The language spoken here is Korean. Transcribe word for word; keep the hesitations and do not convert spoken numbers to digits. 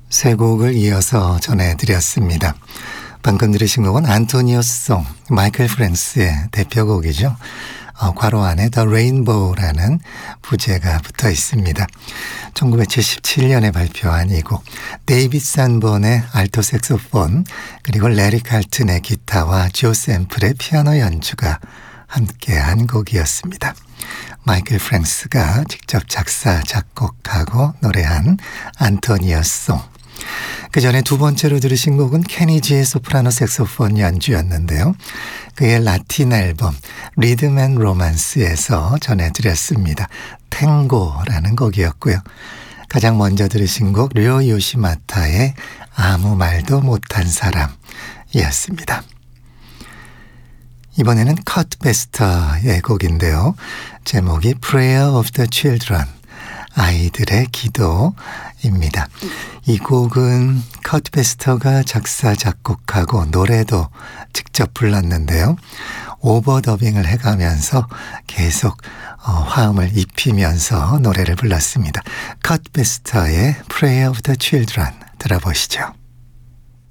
세 곡을 이어서 전해드렸습니다. 방금 들으신 곡은 안토니오송, 마이클 프랭스의 대표곡이죠. 어, 괄호 안에 The Rainbow라는 부제가 붙어 있습니다. 천구백칠십칠 년에 발표한 이 곡, 데이빗 산본의 알토 색소폰, 그리고 레리 칼튼의 기타와 조 샘플의 피아노 연주가 함께한 곡이었습니다. 마이클 프랭스가 직접 작사, 작곡하고 노래한 안토니오송. 그 전에 두 번째로 들으신 곡은 케니지의 소프라노 색소폰 연주였는데요. 그의 라틴 앨범 리듬 앤 로만스에서 전해드렸습니다. 탱고라는 곡이었고요. 가장 먼저 들으신 곡 류오 요시마타의 아무 말도 못한 사람이었습니다. 이번에는 컷 베스터의 곡인데요. 제목이 Prayer of the Children, 아이들의 기도입니다. 이 곡은 컷 베스터가 작사, 작곡하고 노래도 직접 불렀는데요. 오버더빙을 해가면서 계속 어, 화음을 입히면서 노래를 불렀습니다. 컷 베스터의 Prayer of the Children 들어보시죠.